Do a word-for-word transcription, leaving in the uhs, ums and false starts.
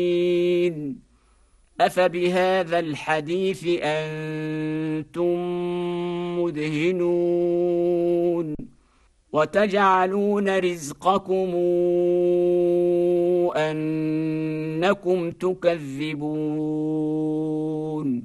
أفبهذا الحديث أنتم مدهنون وتجعلون رزقكم أنكم تكذبون